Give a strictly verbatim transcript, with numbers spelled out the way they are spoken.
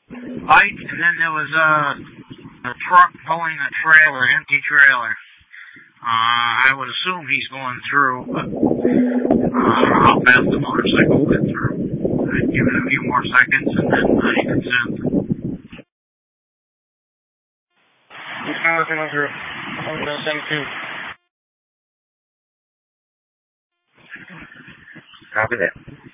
Light, and then there was uh, a truck pulling a trailer, empty trailer. Uh, I would assume he's going through, but uh, how fast the motorcycle went through. I'd give it a few more seconds, and then uh, he could send. He's coming through. I'm going to send two. Copy that.